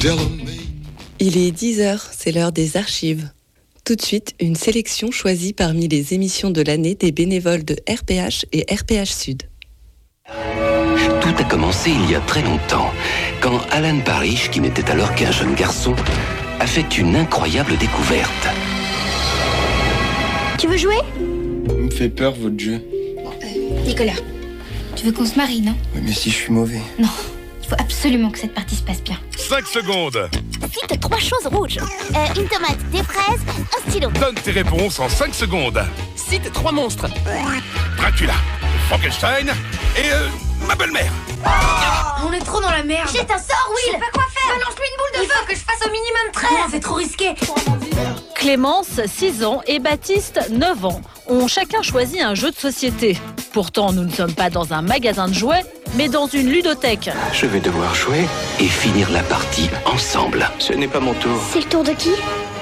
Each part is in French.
Il est 10h, c'est l'heure des archives. Tout de suite, une sélection choisie parmi les émissions de l'année des bénévoles de RPH et RPH Sud. Tout a commencé il y a très longtemps, quand Alan Parrish, qui n'était alors qu'un jeune garçon, a fait une incroyable découverte. Tu veux jouer ? Il me fait peur, votre jeu. Bon, Nicolas, tu veux qu'on se marie, non ? Oui, mais si je suis mauvais. Non, il faut absolument que cette partie se passe bien. 5 secondes. Cite 3 choses rouges. Une tomate, des fraises, un stylo. Donne tes réponses en 5 secondes. Cite 3 monstres. Dracula, Frankenstein et ma belle-mère. On est trop dans la merde. J'ai un sort, Will. Je sais pas quoi faire. Balance-lui une boule de feu. Il faut que je fasse au minimum 13. Non, c'est trop risqué. Clémence, 6 ans, et Baptiste, 9 ans, ont chacun choisi un jeu de société. Pourtant, nous ne sommes pas dans un magasin de jouets, mais dans une ludothèque. Je vais devoir jouer et finir la partie ensemble. Ce n'est pas mon tour. C'est le tour de qui ?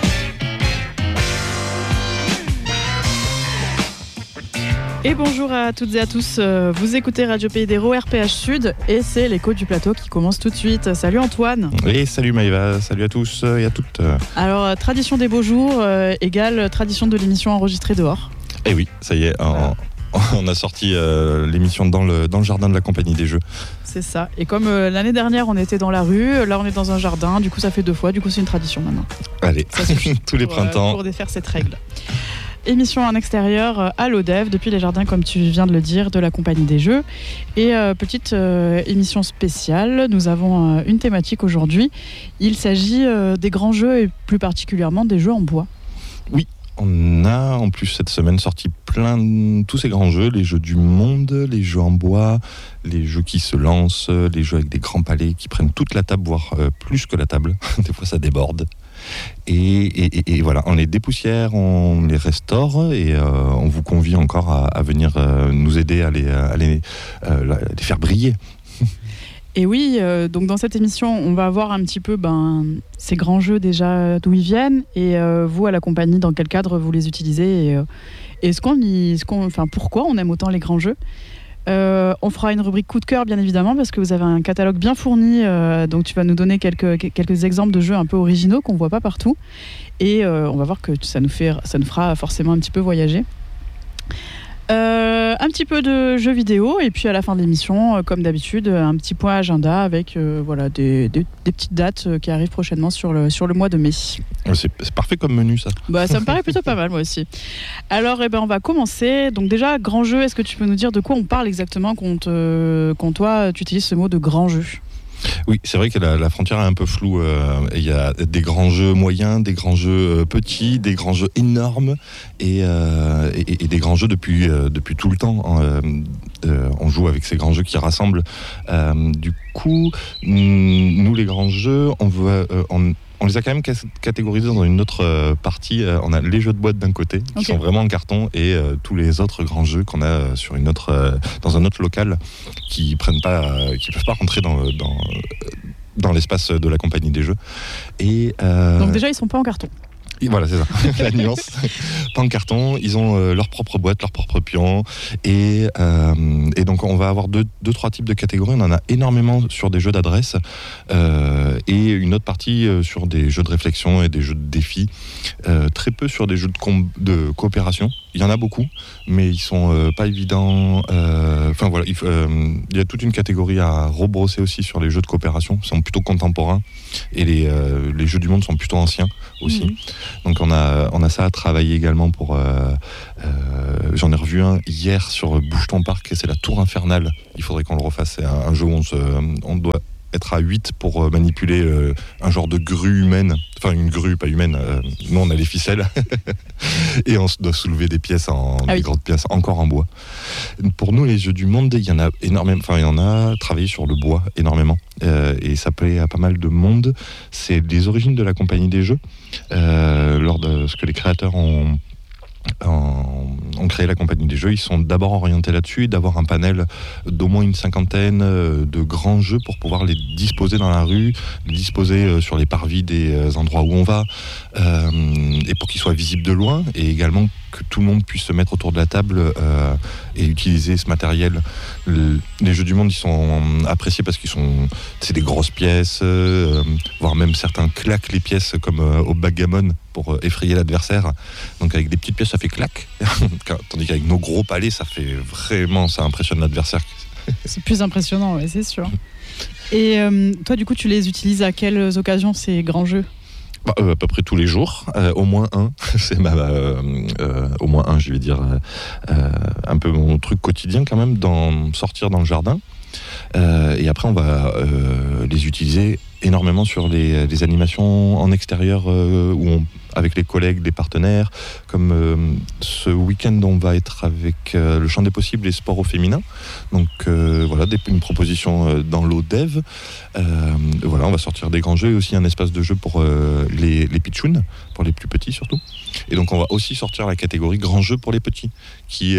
Et bonjour à toutes et à tous, vous écoutez Radio Pays d'Hérault, RPH Sud, et c'est l'écho du plateau qui commence tout de suite. Salut Antoine. Oui, salut Maëva, salut à tous et à toutes. Alors, tradition des beaux jours égale tradition de l'émission enregistrée dehors. Eh oui, ça y est, on a sorti l'émission dans le jardin de la Compagnie des Jeux. C'est ça, et comme l'année dernière on était dans la rue, là on est dans un jardin, du coup ça fait 2 fois, du coup c'est une tradition maintenant. Allez, ça suffit tous les printemps. Pour défaire cette règle. Émission en extérieur à l'ODEV, depuis les jardins, comme tu viens de le dire, de la Compagnie des Jeux. Et petite émission spéciale, nous avons une thématique aujourd'hui. Il s'agit des grands jeux et plus particulièrement des jeux en bois. Oui, on a en plus cette semaine sorti tous ces grands jeux, les jeux du monde, les jeux en bois, les jeux qui se lancent, les jeux avec des grands palets qui prennent toute la table, voire plus que la table. Des fois ça déborde. Et voilà, on les dépoussière, on les restaure et on vous convie encore à venir nous aider à les faire briller. Et oui, donc dans cette émission, on va voir un petit peu ces grands jeux déjà d'où ils viennent et vous à la compagnie dans quel cadre vous les utilisez et pourquoi on aime autant les grands jeux. On fera une rubrique coup de cœur bien évidemment parce que vous avez un catalogue bien fourni, donc tu vas nous donner quelques exemples de jeux un peu originaux qu'on voit pas partout et on va voir que ça nous fera forcément un petit peu voyager. Un petit peu de jeux vidéo et puis à la fin de l'émission, comme d'habitude, un petit point agenda avec des petites dates qui arrivent prochainement sur le mois de mai. C'est parfait comme menu ça. Ça me paraît plutôt pas mal moi aussi. Alors on va commencer. Donc déjà, grand jeu, est-ce que tu peux nous dire de quoi on parle exactement quand toi tu utilises ce mot de grand jeu ? Oui, c'est vrai que la frontière est un peu floue. Il y a des grands jeux moyens, des grands jeux petits, des grands jeux énormes et des grands jeux depuis tout le temps. On joue avec ces grands jeux qui rassemblent. Du coup, nous les grands jeux, on les a quand même catégorisés dans une autre partie. On a les jeux de boîte d'un côté, qui sont vraiment en carton, et tous les autres grands jeux qu'on a dans un autre local, qui peuvent pas rentrer dans l'espace de la Compagnie des Jeux. Donc déjà, ils sont pas en carton. Et voilà, c'est ça, la nuance. Pas en carton, ils ont leur propre boîte, leur propre pion. Et donc, on va avoir deux, trois types de catégories. On en a énormément sur des jeux d'adresse et une autre partie sur des jeux de réflexion et des jeux de défi. Très peu sur des jeux de coopération. Il y en a beaucoup, mais ils sont pas évidents. Il y a toute une catégorie à rebrosser aussi sur les jeux de coopération. Ils sont plutôt contemporains et les jeux du monde sont plutôt anciens aussi. Mmh. Donc on a ça à travailler également pour. J'en ai revu un hier sur Bouge ton parc, et c'est la Tour Infernale. Il faudrait qu'on le refasse. C'est un jeu où on doit être à 8 pour manipuler un genre de grue humaine. Enfin, une grue, pas humaine. Nous, on a les ficelles. Et on doit soulever des pièces, des grandes pièces, encore en bois. Pour nous, les jeux du monde, il y en a énormément. Enfin, il y en a travaillé sur le bois énormément. Et ça plaît à pas mal de monde. C'est les origines de la Compagnie des Jeux. Lors de ce que les créateurs ont créé la Compagnie des Jeux, ils sont d'abord orientés là-dessus, d'avoir un panel d'au moins une 50aine de grands jeux pour pouvoir les disposer dans la rue, les disposer sur les parvis des endroits où on va, et pour qu'ils soient visibles de loin, et également que tout le monde puisse se mettre autour de la table et utiliser ce matériel. Les jeux du monde, ils sont appréciés parce c'est des grosses pièces, voire même certains claquent les pièces comme au backgammon pour effrayer l'adversaire. Donc avec des petites pièces, ça fait clac. Tandis qu'avec nos gros palets, ça impressionne l'adversaire. C'est plus impressionnant, ouais, c'est sûr. Et toi, du coup, tu les utilises à quelles occasions, ces grands jeux ? À peu près tous les jours, au moins un. C'est au moins un, je vais dire, un peu mon truc quotidien quand même, sortir dans le jardin. Et après, on va les utiliser énormément sur les animations en extérieur avec les collègues, les partenaires. Comme ce week-end, on va être avec le Champ des Possibles et Sport au féminin. Donc voilà, une proposition dans l'ODEV. Voilà, on va sortir des grands jeux et aussi un espace de jeu pour les pitchouns, pour les plus petits surtout. Et donc on va aussi sortir la catégorie grands jeux pour les petits, qui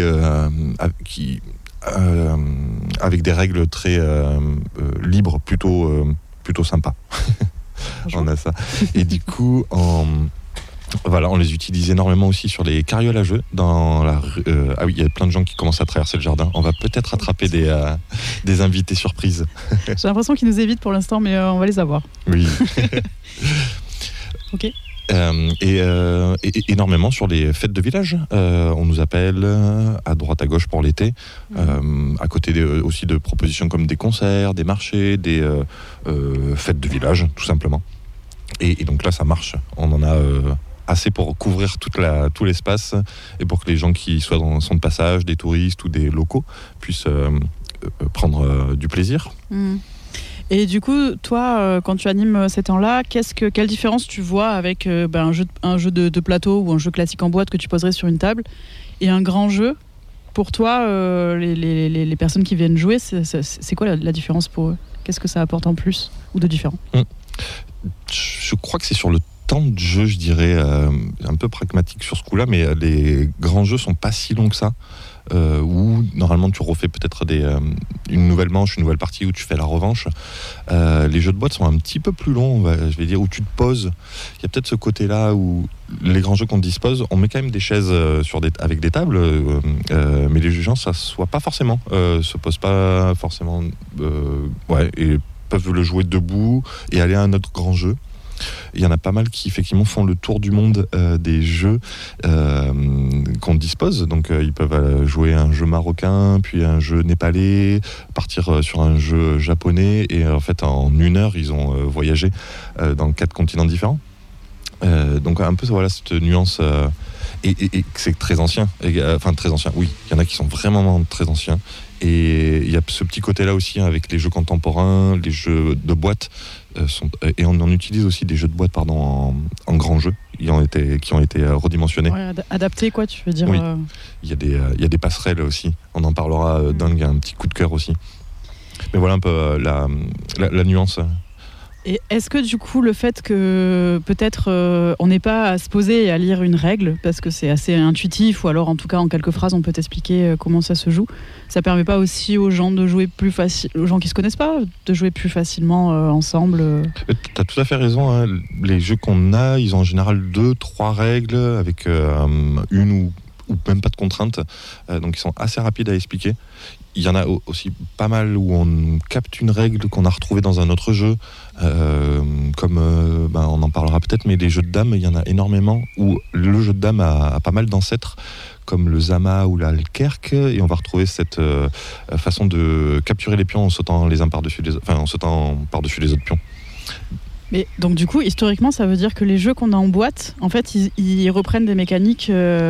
avec des règles très libres, plutôt sympa. On a ça. Et du coup, on les utilise énormément aussi sur les carrioles à jeux. Ah oui, il y a plein de gens qui commencent à traverser le jardin. On va peut-être attraper des invités surprises. J'ai l'impression qu'ils nous évitent pour l'instant, mais on va les avoir. Oui. Ok. Et énormément sur les fêtes de village. On nous appelle à droite à gauche pour l'été, à côté aussi de propositions comme des concerts, des marchés, des fêtes de village, tout simplement. Et donc là, ça marche. On en a assez pour couvrir tout l'espace et pour que les gens qui sont de passage, des touristes ou des locaux, puissent prendre du plaisir. Et du coup, toi, quand tu animes ces temps-là, quelle différence tu vois avec un jeu de plateau ou un jeu classique en boîte que tu poserais sur une table et un grand jeu? Pour toi, les personnes qui viennent jouer, c'est quoi la différence pour eux? Qu'est-ce que ça apporte en plus ou de différent? Je crois que c'est sur le temps de jeu, je dirais, un peu pragmatique sur ce coup-là, mais les grands jeux sont pas si longs que ça. Où normalement tu refais peut-être une nouvelle manche, une nouvelle partie où tu fais la revanche. Les jeux de boîte sont un petit peu plus longs, je vais dire, où tu te poses. Il y a peut-être ce côté-là où les grands jeux qu'on dispose, on met quand même des chaises avec des tables, mais les gens ça se voit pas forcément, se posent pas forcément, et peuvent le jouer debout et aller à un autre grand jeu. Il y en a pas mal qui effectivement font le tour du monde des jeux qu'on dispose. Donc ils peuvent jouer un jeu marocain, puis un jeu népalais, partir sur un jeu japonais. Et en fait, en 1 heure, ils ont voyagé dans 4 continents différents. Donc un peu voilà cette nuance. Et c'est très ancien. Très ancien, oui. Il y en a qui sont vraiment très anciens. Et il y a ce petit côté-là aussi avec les jeux contemporains, les jeux de boîte. Et on en utilise aussi des jeux de boîte en grand jeu qui ont été redimensionnés. Ouais, adaptés, quoi, tu veux dire. Oui. Il y a des passerelles aussi. On en parlera d'un un petit coup de cœur aussi. Mais voilà un peu la nuance. Et est-ce que du coup le fait que peut-être on n'ait pas à se poser et à lire une règle parce que c'est assez intuitif, ou alors en tout cas en quelques phrases on peut t'expliquer comment ça se joue, ça permet pas aussi aux gens de jouer plus aux gens qui se connaissent pas, de jouer plus facilement ensemble? T'as tout à fait raison, hein. Les jeux qu'on a, ils ont en général 2-3 règles avec une ou même pas de contraintes, donc ils sont assez rapides à expliquer. Il y en a aussi pas mal où on capte une règle qu'on a retrouvée dans un autre jeu, comme on en parlera peut-être, mais les jeux de dames, il y en a énormément où le jeu de dames a pas mal d'ancêtres, comme le Zama ou l'Alkerk, et on va retrouver cette façon de capturer les pions en sautant les uns par-dessus les autres pions. Mais donc du coup, historiquement, ça veut dire que les jeux qu'on a en boîte, en fait, ils reprennent des mécaniques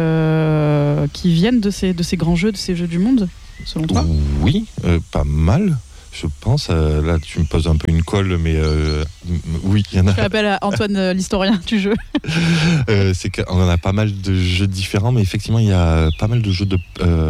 qui viennent de ces grands jeux, de ces jeux du monde, selon toi? Oui, pas mal, je pense. Là, tu me poses un peu une colle, mais oui, il y en a. Je rappelle à Antoine, l'historien du jeu. C'est qu'on en a pas mal de jeux différents, mais effectivement, il y a pas mal de jeux de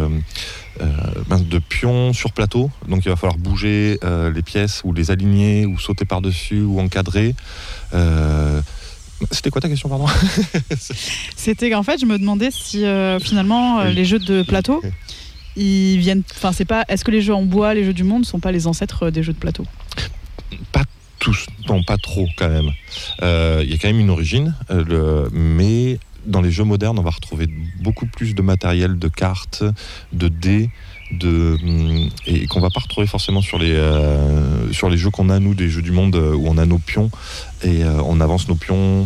pions sur plateau, donc il va falloir bouger les pièces ou les aligner ou sauter par-dessus ou encadrer. C'était quoi ta question, pardon? C'était qu'en fait je me demandais si finalement les jeux de plateau ils viennent, c'est pas, est-ce que les jeux en bois, les jeux du monde sont pas les ancêtres des jeux de plateau? Pas tous, non, pas trop quand même. Il y a quand même une origine, mais dans les jeux modernes, on va retrouver beaucoup plus de matériel, de cartes, de dés, et qu'on va pas retrouver forcément sur les jeux qu'on a, nous, des jeux du monde où on a nos pions et on avance nos pions.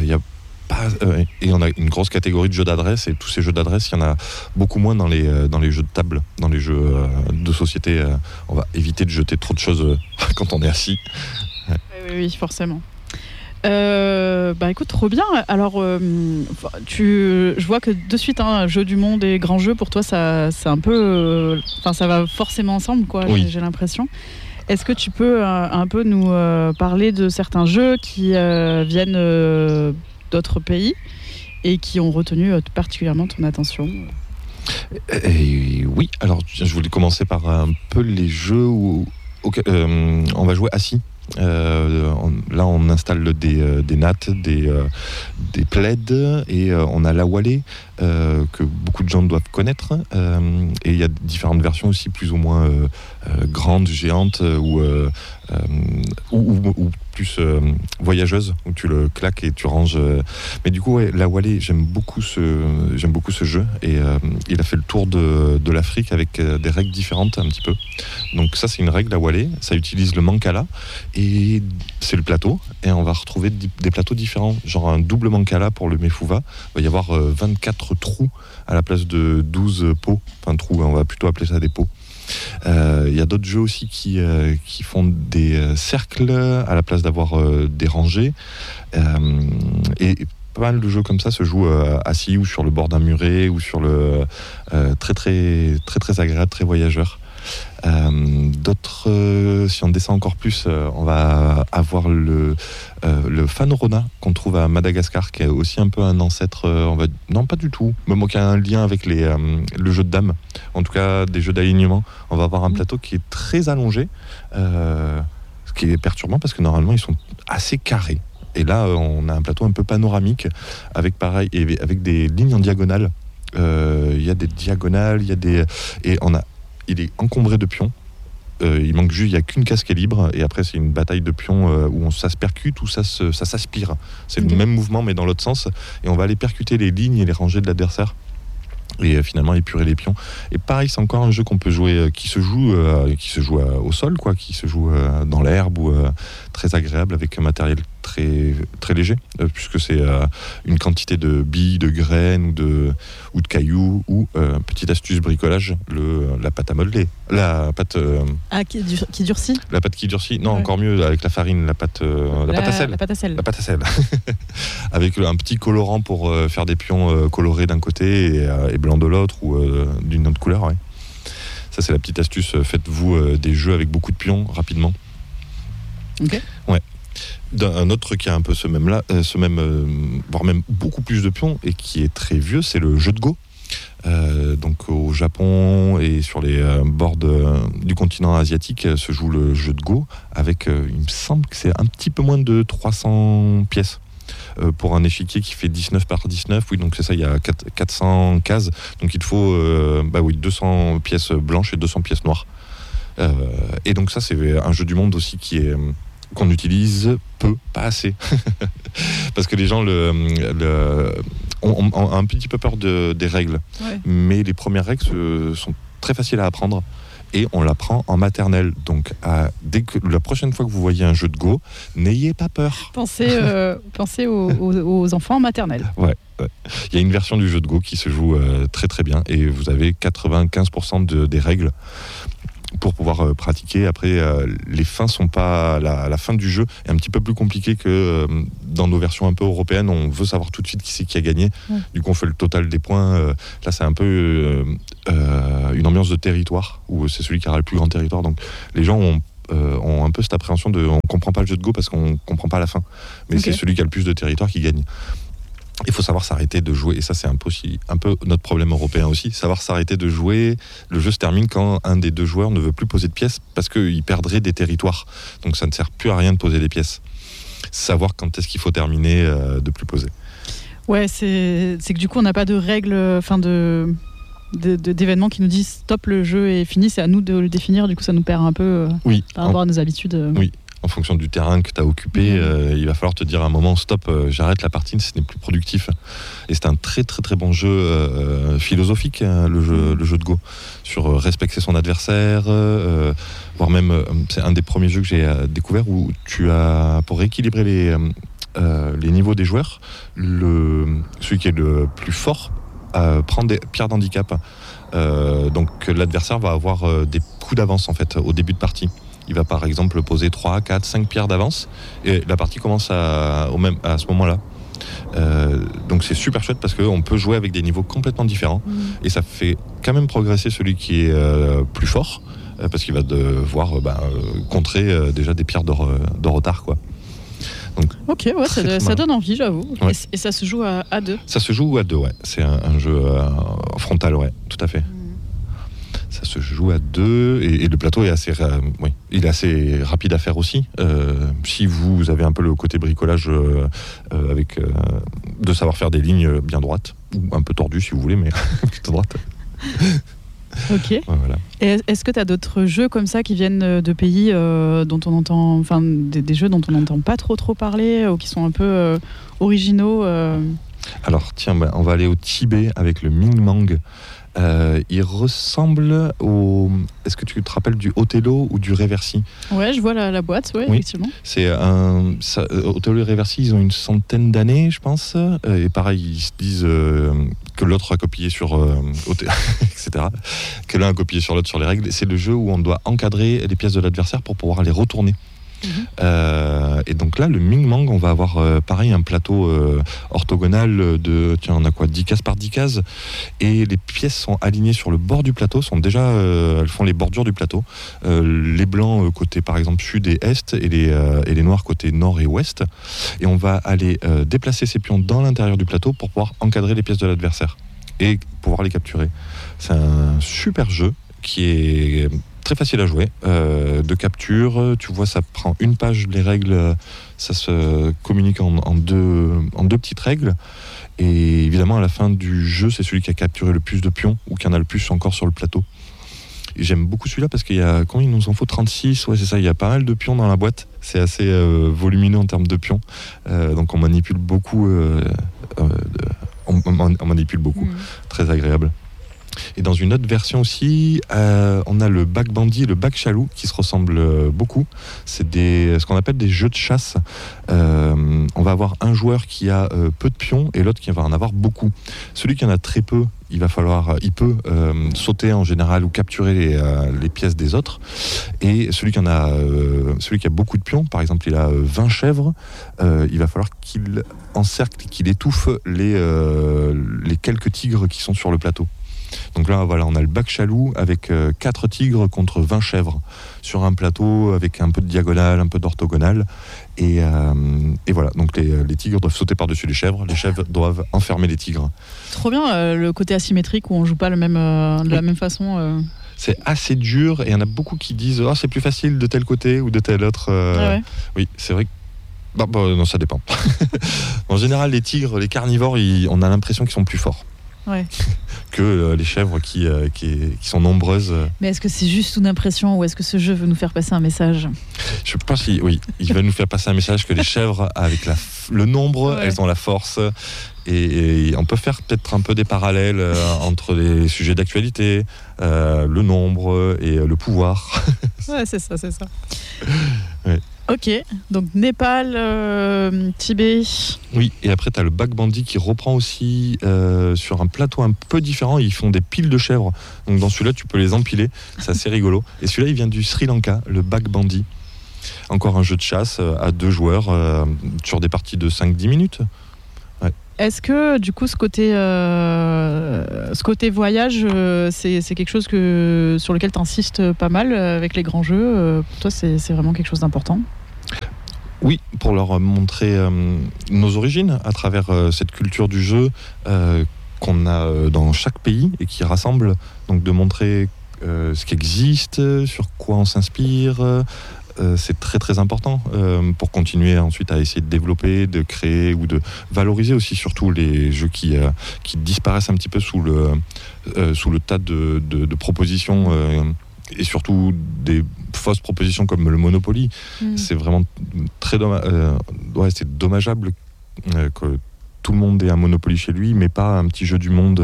Et on a une grosse catégorie de jeux d'adresse, et tous ces jeux d'adresse, il y en a beaucoup moins dans les jeux de table, dans les jeux de société. On va éviter de jeter trop de choses quand on est assis. Oui, forcément. Écoute, trop bien. Alors, je vois que de suite, jeu du monde et grand jeu, pour toi, c'est un peu, ça va forcément ensemble, quoi. Oui. J'ai l'impression. Est-ce que tu peux un peu nous parler de certains jeux qui viennent d'autres pays et qui ont retenu particulièrement ton attention? Oui. Alors, je voulais commencer par un peu les jeux où on va jouer assis. Là, on installe des nattes, des plaids, et on a la Wallet que beaucoup de gens doivent connaître. Et il y a différentes versions aussi, plus ou moins grandes, géantes, ou plus voyageuse, où tu le claques et tu ranges. Mais du coup, la Wallet, j'aime beaucoup ce jeu, et il a fait le tour de l'Afrique avec des règles différentes un petit peu. Donc ça, c'est une règle, la Wallet. Ça utilise le Mancala, et c'est le plateau, et on va retrouver des plateaux différents, genre un double Mancala pour le Mefouva. Il va y avoir 24 trous à la place de 12 pots. Enfin, trous, on va plutôt appeler ça des pots. Il y a d'autres jeux aussi qui font des cercles à la place d'avoir des rangées, et pas mal de jeux comme ça se jouent assis ou sur le bord d'un muret ou sur le très très très très agréable, très voyageur. D'autres, si on descend encore plus, on va avoir le Fanorona qu'on trouve à Madagascar, qui est aussi un peu un ancêtre, non pas du tout, mais qui a un lien avec le jeu de dames, en tout cas des jeux d'alignement. On va avoir un plateau qui est très allongé, ce qui est perturbant parce que normalement ils sont assez carrés. Et là, on a un plateau un peu panoramique avec pareil, et avec des lignes en diagonale. Il y a des diagonales, il est encombré de pions. Il manque juste, il n'y a qu'une case qui est libre, et après c'est une bataille de pions où ça se percute ou ça s'aspire. C'est le même mouvement mais dans l'autre sens, et on va aller percuter les lignes et les rangées de l'adversaire et finalement épurer les pions. Et pareil, c'est encore un jeu qu'on peut jouer, qui se joue au sol, quoi, qui se joue dans l'herbe, ou très agréable, avec un matériel très très léger, puisque c'est une quantité de billes, de graines ou de cailloux, ou petite astuce bricolage, la pâte à modeler, la pâte qui durcit. La pâte qui durcit, non, ouais. Encore mieux avec la farine, la pâte à sel. La pâte à sel. Avec un petit colorant pour faire des pions colorés d'un côté et blancs de l'autre, ou d'une autre couleur. Ouais. Ça, c'est la petite astuce. Faites-vous des jeux avec beaucoup de pions rapidement. Ok. Ouais. Un autre qui a un peu ce même, voire même beaucoup plus de pions, et qui est très vieux, c'est le jeu de Go. Donc au Japon et sur les bords du continent asiatique se joue le jeu de Go avec, il me semble que c'est un petit peu moins de 300 pièces. Pour un échiquier qui fait 19 par 19, oui, donc c'est ça, il y a 400 cases, donc il faut 200 pièces blanches et 200 pièces noires. Et donc ça, c'est un jeu du monde aussi qu'on utilise peu, pas assez. Parce que les gens ont un petit peu peur des règles. Ouais. Mais les premières règles sont très faciles à apprendre. Et on l'apprend en maternelle. Donc, la prochaine fois que vous voyez un jeu de Go, n'ayez pas peur. Pensez aux enfants en maternelle. Ouais. Il y a une version du jeu de Go qui se joue très très bien. Et vous avez 95% des règles pour pouvoir pratiquer. Après, les fins sont pas... La fin du jeu est un petit peu plus compliquée que dans nos versions un peu européennes. On veut savoir tout de suite qui c'est qui a gagné. Ouais. Du coup, on fait le total des points. Là, c'est un peu une ambiance de territoire, où c'est celui qui aura le plus grand territoire. Donc, les gens ont un peu cette appréhension de... On comprend pas le jeu de Go parce qu'on comprend pas la fin. Mais okay. C'est celui qui a le plus de territoire qui gagne. Il faut savoir s'arrêter de jouer, et ça c'est un peu notre problème européen aussi, savoir s'arrêter de jouer. Le jeu se termine quand un des deux joueurs ne veut plus poser de pièces, parce qu'il perdrait des territoires. Donc ça ne sert plus à rien de poser des pièces. Savoir quand est-ce qu'il faut terminer de plus poser. Ouais, c'est que du coup on n'a pas de règles, d'événements qui nous disent stop, le jeu est fini, c'est à nous de le définir. Du coup ça nous perd un peu par rapport à nos habitudes. Oui. en fonction du terrain que tu as occupé, il va falloir te dire à un moment stop, j'arrête la partie, ce n'est plus productif. Et c'est un très très très bon jeu philosophique, le jeu de Go, sur respecter son adversaire, voire même c'est un des premiers jeux que j'ai découvert où tu as, pour rééquilibrer les niveaux des joueurs, celui qui est le plus fort prend des pierres d'handicap. Donc l'adversaire va avoir des coups d'avance en fait au début de partie. Il va par exemple poser 3, 4, 5 pierres d'avance et la partie commence à ce moment-là. Donc c'est super chouette parce qu'on peut jouer avec des niveaux complètement différents et ça fait quand même progresser celui qui est plus fort parce qu'il va devoir contrer déjà des pierres de retard, quoi. Donc, ok, ouais, ça donne envie, j'avoue. Ouais. Et ça se joue à 2. Ça se joue à 2, ouais. C'est un jeu frontal, ouais, tout à fait. Ça se joue à 2 et le plateau est assez, il est assez rapide à faire aussi. Si vous avez un peu le côté bricolage avec de savoir faire des lignes bien droites ou un peu tordues si vous voulez, mais plutôt droite. Ok. Ouais, voilà. Et est-ce que tu as d'autres jeux comme ça qui viennent de pays dont on entend, enfin des jeux dont on n'entend pas trop parler ou qui sont un peu originaux Alors tiens, on va aller au Tibet avec le Ming Mang. Il ressemble au... Est-ce que tu te rappelles du Othello ou du Reversi ? Ouais, je vois la boîte, ouais, oui. Effectivement. C'est Othello et Reversi, ils ont une centaine d'années, je pense. Et pareil, ils se disent que l'autre a copié sur Othello, etc. Que l'un a copié sur l'autre sur les règles. C'est le jeu où on doit encadrer les pièces de l'adversaire pour pouvoir les retourner. Et donc là, le Ming Mang, on va avoir pareil un plateau orthogonal de, on a quoi, 10 cases par 10 cases, et les pièces sont alignées sur le bord du plateau, elles font les bordures du plateau, les blancs côté par exemple sud et est, et les noirs côté nord et ouest, et on va aller déplacer ces pions dans l'intérieur du plateau pour pouvoir encadrer les pièces de l'adversaire et pouvoir les capturer. C'est un super jeu qui est très facile à jouer, de capture, tu vois, ça prend une page les règles, ça se communique en deux petites règles, et évidemment à la fin du jeu, c'est celui qui a capturé le plus de pions ou qui en a le plus encore sur le plateau. Et j'aime beaucoup celui-là parce qu'il y a, combien il nous en faut, 36, ouais c'est ça, il y a pas mal de pions dans la boîte, c'est assez volumineux en termes de pions, donc on manipule beaucoup, on manipule beaucoup, très agréable. Et dans une autre version aussi, on a le bac bandit et le bac chalou qui se ressemblent beaucoup. C'est ce qu'on appelle des jeux de chasse. On va avoir un joueur qui a peu de pions et l'autre qui va en avoir beaucoup. Celui qui en a très peu, il peut sauter en général ou capturer les pièces des autres. Et celui qui a beaucoup de pions, par exemple il a 20 chèvres, il va falloir qu'il encercle et qu'il étouffe les quelques tigres qui sont sur le plateau. Donc là, voilà, on a le bac chalou avec 4 tigres contre 20 chèvres sur un plateau avec un peu de diagonale, un peu d'orthogonale. Et voilà, donc les tigres doivent sauter par-dessus les chèvres doivent enfermer les tigres. Trop bien, le côté asymétrique où on ne joue pas de la même façon. C'est assez dur et il y en a beaucoup qui disent « c'est plus facile de tel côté ou de tel autre. Ouais. Oui, c'est vrai que non, ça dépend. En général, les tigres, les carnivores, on a l'impression qu'ils sont plus forts. Ouais. Que les chèvres qui sont nombreuses. Mais est-ce que c'est juste une impression ou est-ce que ce jeu veut nous faire passer un message ? Je pense qu'il veut nous faire passer un message que les chèvres, avec le nombre, elles ont la force. Et on peut faire peut-être un peu des parallèles entre les sujets d'actualité, le nombre et le pouvoir. Ouais, c'est ça. Ouais. Ok, donc Népal, Tibet. Oui, et après tu as le bac bandit qui reprend aussi sur un plateau un peu différent. Ils font des piles de chèvres. Donc dans celui-là, tu peux les empiler. C'est assez rigolo. Et celui-là, il vient du Sri Lanka, le bac bandit. Encore un jeu de chasse à 2 joueurs sur des parties de 5-10 minutes. Ouais. Est-ce que du coup ce côté voyage, c'est quelque chose sur lequel tu insistes pas mal avec les grands jeux pour toi, c'est vraiment quelque chose d'important ? Oui, pour leur montrer nos origines à travers cette culture du jeu qu'on a dans chaque pays et qui rassemble, donc de montrer ce qui existe, sur quoi on s'inspire. C'est très très important pour continuer ensuite à essayer de développer, de créer ou de valoriser aussi surtout les jeux qui disparaissent un petit peu sous le tas de propositions et surtout des fausses propositions comme le Monopoly. C'est vraiment très c'est dommageable que tout le monde ait un Monopoly chez lui, mais pas un petit jeu du monde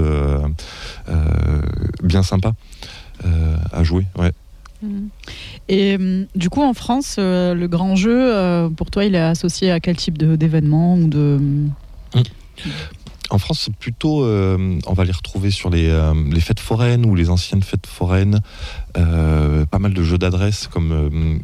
bien sympa à jouer. Ouais. Et du coup, en France, le grand jeu, pour toi, il est associé à quel type d'événement ou de... En France, c'est plutôt, on va les retrouver sur les fêtes foraines ou les anciennes fêtes foraines. Pas mal de jeux d'adresse comme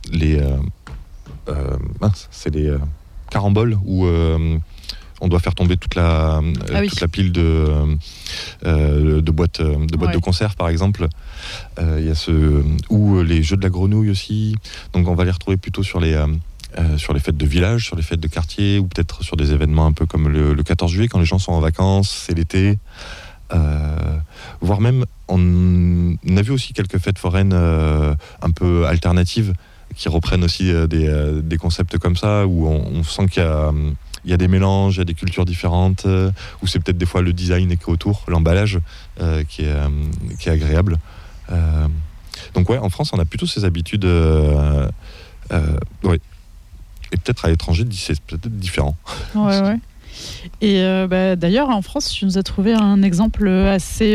c'est les caramboles où on doit faire tomber toute la pile de boîtes de conserve, par exemple. Il y a ou les jeux de la grenouille aussi. Donc on va les retrouver plutôt sur les fêtes de village, sur les fêtes de quartier, ou peut-être sur des événements un peu comme le 14 juillet, quand les gens sont en vacances, c'est l'été. Voire même, on a vu aussi quelques fêtes foraines un peu alternatives, qui reprennent aussi des concepts comme ça, où on sent qu'il y a des mélanges, il y a des cultures différentes, où c'est peut-être des fois le design qui est autour, l'emballage qui est agréable. Donc ouais, en France, on a plutôt ces habitudes... ouais. Et peut-être à l'étranger, c'est peut-être différent. Ouais. Et d'ailleurs, en France, tu nous as trouvé un exemple assez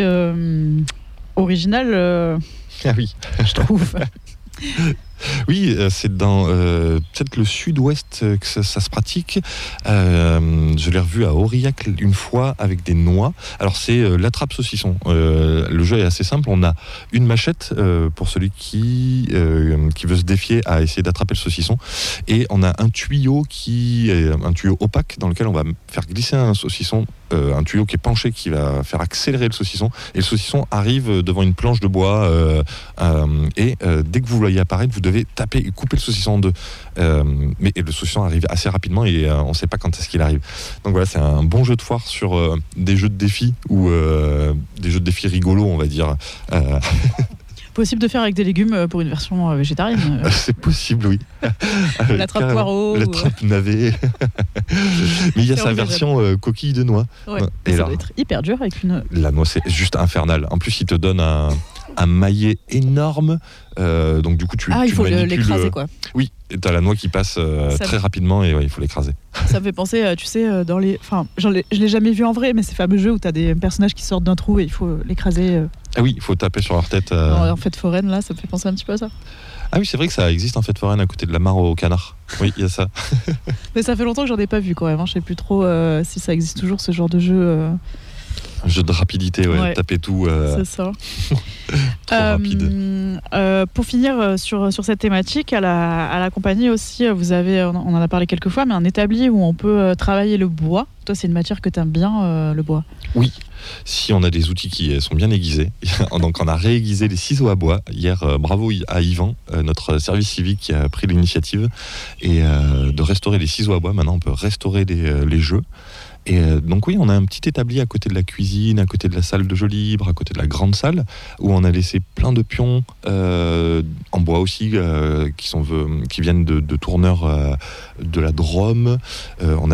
original. Ah oui. Je trouve. Oui, c'est dans peut-être le sud-ouest que ça se pratique. Je l'ai revu à Aurillac une fois avec des noix. Alors c'est l'attrape-saucisson. Le jeu est assez simple. On a une machette pour celui qui veut se défier à essayer d'attraper le saucisson. Et on a un tuyau un tuyau opaque dans lequel on va faire glisser un saucisson. Un tuyau qui est penché qui va faire accélérer le saucisson, et le saucisson arrive devant une planche de bois et dès que vous le voyez apparaître, vous devez taper et couper le saucisson en deux, mais le saucisson arrive assez rapidement et on ne sait pas quand est-ce qu'il arrive. Donc voilà, c'est un bon jeu de foire sur des jeux de défis ou des jeux de défis rigolos, on va dire. Possible de faire avec des légumes pour une version végétarienne. C'est possible, oui. L'attrape poireau. L'attrape navet. Mais il y a sa version coquille de noix. Ouais, et ça doit être hyper dur avec une... La noix, c'est juste infernal. En plus, il te donne un maillet énorme. Donc du coup, il faut l'écraser, quoi. Oui, tu as la noix qui passe très rapidement et il faut l'écraser. Ça me fait penser, tu sais, dans les... Enfin, je l'ai jamais vu en vrai, mais ces fameux jeux où tu as des personnages qui sortent d'un trou et il faut l'écraser... Ah oui, il faut taper sur leur tête. En fête foraine, là, ça me fait penser un petit peu à ça. Ah oui, c'est vrai que ça existe en fête foraine à côté de la mare au canard. Oui, il y a ça. Mais ça fait longtemps que j'en ai pas vu quand même. Je sais plus trop si ça existe toujours, ce genre de jeu. Un jeu de rapidité, taper tout. C'est ça. Trop rapide. Pour finir sur cette thématique, à la compagnie aussi, vous avez, on en a parlé quelques fois, mais un établi où on peut travailler le bois. Toi, c'est une matière que tu aimes bien, le bois. Oui, si on a des outils qui sont bien aiguisés. Donc on a réaiguisé les ciseaux à bois. Hier, bravo à Yvan, notre service civique qui a pris l'initiative et de restaurer les ciseaux à bois. Maintenant, on peut restaurer les jeux. Et donc oui, on a un petit établi à côté de la cuisine, à côté de la salle de jeu libre, à côté de la grande salle, où on a laissé plein de pions en bois aussi, qui viennent de tourneurs de la Drôme. On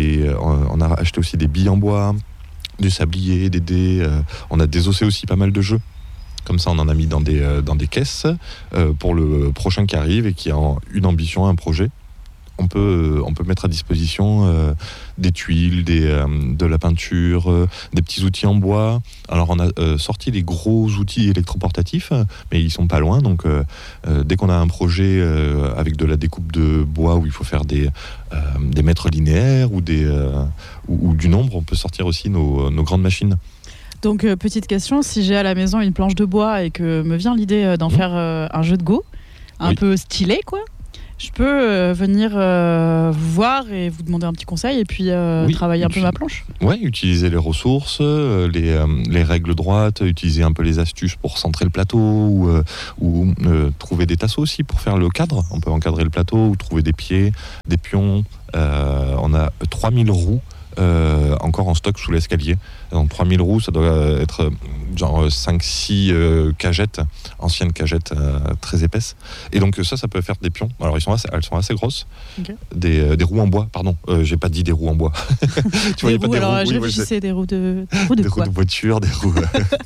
a acheté aussi des billes en bois, des sabliers, des dés. On a désossé aussi pas mal de jeux. Comme ça, on en a mis dans des caisses pour le prochain qui arrive et qui a une ambition, un projet. On peut mettre à disposition des tuiles, de la peinture, des petits outils en bois. Alors on a sorti les gros outils électroportatifs, mais ils sont pas loin. Donc dès qu'on a un projet avec de la découpe de bois où il faut faire des mètres linéaires ou du nombre, on peut sortir aussi nos grandes machines. Donc petite question, si j'ai à la maison une planche de bois et que me vient l'idée d'en faire un jeu de Go, un peu stylé quoi, je peux venir vous voir et vous demander un petit conseil et puis travailler un peu ma planche. Oui, utiliser les ressources, les règles droites, utiliser un peu les astuces pour centrer le plateau ou trouver des tasseaux aussi pour faire le cadre. On peut encadrer le plateau ou trouver des pieds, des pions. On a 3000 roues encore en stock sous l'escalier. Donc 3000 roues, ça doit être genre 5-6 cagettes, anciennes cagettes très épaisses. Et donc ça peut faire des pions. Alors elles sont assez grosses. Okay. Des roues en bois, pardon. J'ai pas dit des roues en bois. Tu vois, des roues, alors je réfléchissais des roues de voiture, des roues...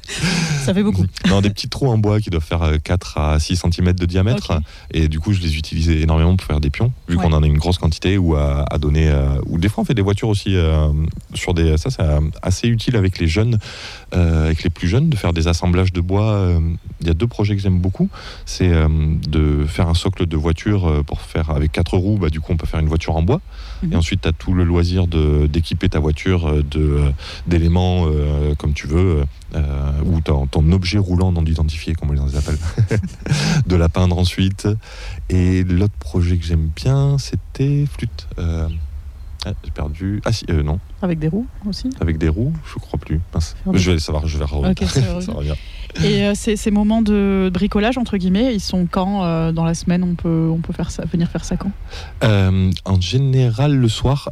Ça fait beaucoup. Non, des petites roues en bois qui doivent faire 4 à 6 cm de diamètre. Okay. Et du coup, je les utilisais énormément pour faire des pions, vu qu'on en a une grosse quantité, ou à donner... ou des fois, on fait des voitures aussi sur des... Ça, c'est assez utile avec les jeunes, avec les plus jeunes, de faire des assemblages de bois. Il y a 2 projets que j'aime beaucoup. C'est de faire un socle de voiture pour faire avec 4 roues. Du coup, on peut faire une voiture en bois. Et ensuite, tu as tout le loisir d'équiper ta voiture d'éléments comme tu veux, ou ton objet roulant non identifié, comme on les appelle, de la peindre ensuite. Et l'autre projet que j'aime bien, c'était flûte. J'ai perdu. Ah si, non. Avec des roues aussi ? Avec des roues, je crois plus. Mince. Je vais savoir, je vais revenir. Okay, ça revient. Et ces moments de bricolage, entre guillemets, ils sont quand dans la semaine on peut faire ça, venir faire ça quand ? En général, le soir,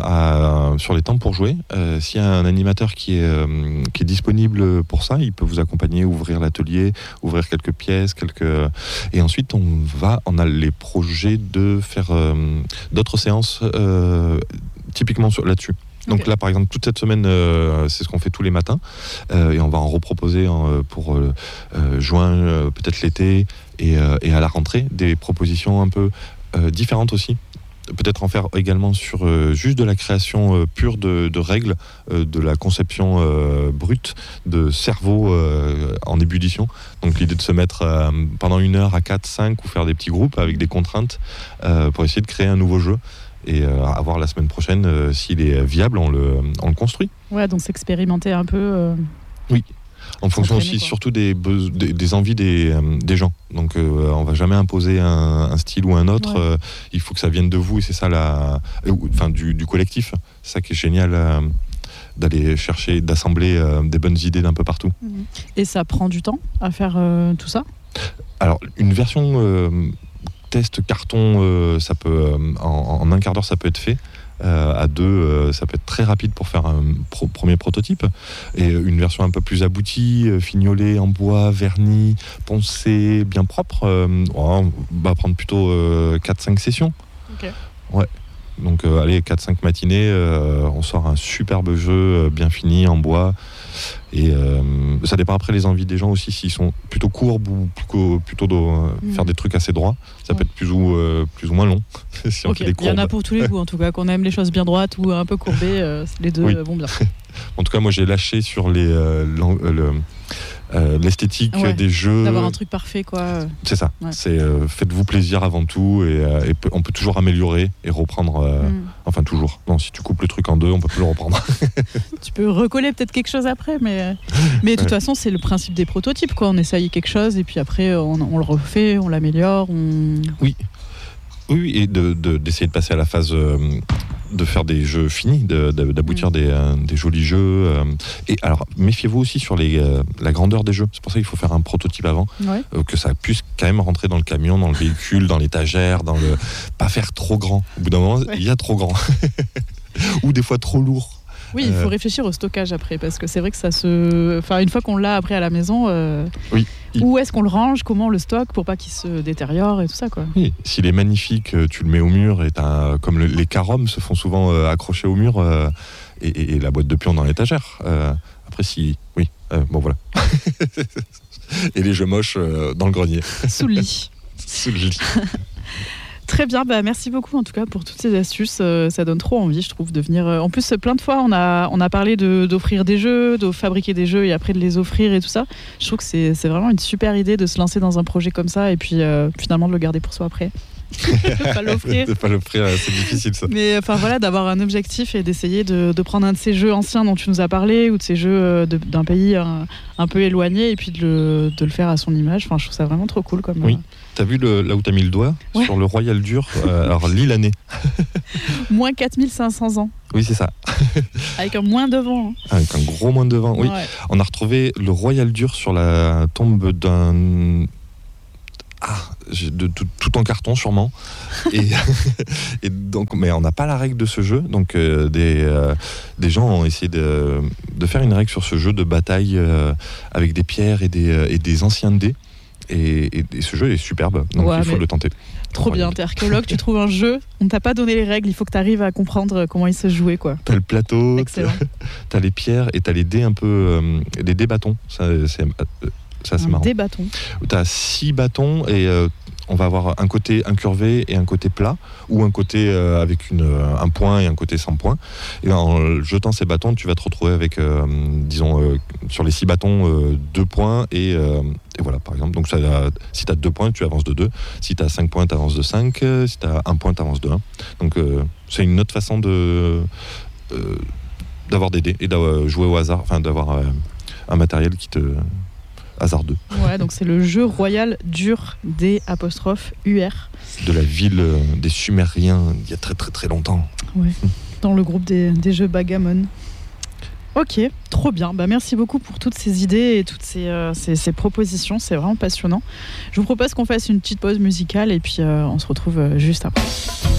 sur les temps pour jouer. S'il y a un animateur qui est disponible pour ça, il peut vous accompagner, ouvrir l'atelier, ouvrir quelques pièces, et ensuite on a les projets de faire d'autres séances typiquement là-dessus. Donc là, par exemple, toute cette semaine, c'est ce qu'on fait tous les matins. Et on va en reproposer pour juin, peut-être l'été, et à la rentrée, des propositions un peu différentes aussi. Peut-être en faire également sur juste de la création pure de règles, de la conception brute de cerveau en ébullition. Donc l'idée de se mettre pendant 1 heure à 4, 5 ou faire des petits groupes avec des contraintes pour essayer de créer un nouveau jeu. Et à voir la semaine prochaine, s'il est viable, on le construit. Ouais, donc s'expérimenter un peu. Oui, en fonction aussi surtout des envies des gens. Donc on va jamais imposer un style ou un autre. Ouais. Il faut que ça vienne de vous, et c'est ça du collectif. C'est ça qui est génial. D'aller chercher, d'assembler des bonnes idées d'un peu partout. Et ça prend du temps à faire tout ça ? Alors, une version... test carton, ça peut en 1 quart d'heure ça peut être fait. À 2, ça peut être très rapide pour faire un premier prototype. Et une version un peu plus aboutie, fignolée en bois, verni, poncé, bien propre, on va prendre plutôt 4-5 sessions. Okay. Ouais. Donc allez, 4-5 matinées, on sort un superbe jeu bien fini en bois. Et ça dépend après les envies des gens aussi, s'ils sont plutôt courbes ou plutôt faire des trucs assez droits. Ça peut être plus ou moins long. Si on fait des courbes. Il y en a pour tous les goûts en tout cas, qu'on aime les choses bien droites ou un peu courbées, les deux vont bien. En tout cas, moi j'ai lâché sur l'esthétique des jeux. D'avoir un truc parfait, quoi. C'est ça. Ouais. C'est faites-vous plaisir avant tout, et on peut toujours améliorer et reprendre. Enfin, toujours. Non, si tu coupes le truc en 2, on peut plus le reprendre. Tu peux recoller peut-être quelque chose après, mais de toute façon, c'est le principe des prototypes, quoi. On essaye quelque chose et puis après, on le refait, on l'améliore. Oui, et d'essayer de passer à la phase de faire des jeux finis, d'aboutir des jolis jeux. Et alors, méfiez-vous aussi sur la grandeur des jeux. C'est pour ça qu'il faut faire un prototype avant, que ça puisse quand même rentrer dans le camion, dans le véhicule, dans l'étagère, pas faire trop grand. Au bout d'un moment, il y a trop grand. Ou des fois trop lourd. Oui, il faut réfléchir au stockage après, parce que c'est vrai que une fois qu'on l'a après à la maison, où est-ce qu'on le range, comment on le stocke pour pas qu'il se détériore et tout ça, quoi. Oui, s'il est magnifique, tu le mets au mur, et comme les carums se font souvent accrocher au mur, et la boîte de pion dans l'étagère. Après, bon voilà. Et les jeux moches dans le grenier. Sous le lit. Sous le lit. Très bien, merci beaucoup en tout cas pour toutes ces astuces, ça donne trop envie je trouve de venir. En plus plein de fois on a parlé d'offrir des jeux, de fabriquer des jeux et après de les offrir et tout ça. Je trouve que c'est vraiment une super idée de se lancer dans un projet comme ça et puis finalement de le garder pour soi après. De pas l'offrir. De pas l'offrir, c'est difficile ça. Mais voilà, d'avoir un objectif et d'essayer de prendre un de ces jeux anciens dont tu nous as parlé ou de ces jeux d'un pays un peu éloigné et puis de le faire à son image. Enfin, je trouve ça vraiment trop cool comme. Oui. T'as vu là où t'as mis le doigt sur le Royal Dur, alors lis l'année. Moins 4500 ans. Oui, c'est ça. Avec un moins devant. Avec un gros moins devant, oui. Ouais. On a retrouvé le Royal Dur sur la tombe d'un... tout en carton sûrement. Et donc, mais on n'a pas la règle de ce jeu. Donc des gens ont essayé de faire une règle sur ce jeu de bataille avec des pierres et des anciens dés. Et ce jeu est superbe, donc il faut le tenter. Trop bien, t'es archéologue, tu trouves un jeu, on t'a pas donné les règles, il faut que tu arrives à comprendre comment il se jouait, quoi. T'as le plateau, excellent. T'as les pierres et t'as les dés un peu, les dés bâtons. Ça c'est marrant. Des bâtons. T'as 6 bâtons et on va avoir un côté incurvé et un côté plat, ou un côté avec un point et un côté sans point. Et en jetant ces bâtons, tu vas te retrouver avec, disons, sur les 6 bâtons, 2 points et voilà, par exemple. Donc si tu as 2 points, tu avances de 2. Si tu as 5 points, tu avances de 5. Si tu as 1 point, tu avances de 1. Donc c'est une autre façon d'avoir des dés et de jouer au hasard, enfin d'avoir un matériel qui te... hasardeux. Ouais, donc c'est le jeu royal dur des 'UR. De la ville des Sumériens, il y a très très très longtemps. Ouais, dans le groupe des jeux Bagamon. Ok, trop bien. Merci beaucoup pour toutes ces idées et toutes ces propositions. C'est vraiment passionnant. Je vous propose qu'on fasse une petite pause musicale et puis on se retrouve juste après.